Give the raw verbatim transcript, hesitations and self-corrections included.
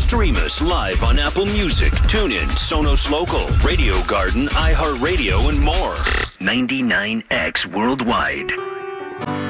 Stream us live on Apple Music, TuneIn, Sonos Local, Radio Garden, iHeartRadio, and more. ninety-nine X Worldwide.